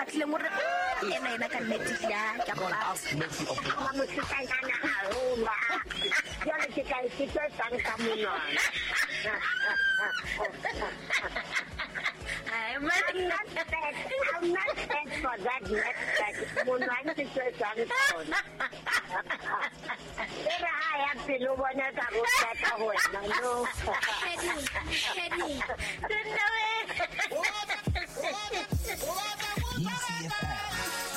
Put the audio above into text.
kgatlile mo re ena ka nnete ya ka go God have mercy upon us. Ka mosekanyana haholo. Jwale ke tla itsetsang ka monwana. I'm not bad for that next time. Monwana ke tsetsang tsona. Ere ha ya pele o bona ka go tsaka ho wena no. Heading. Easy FM.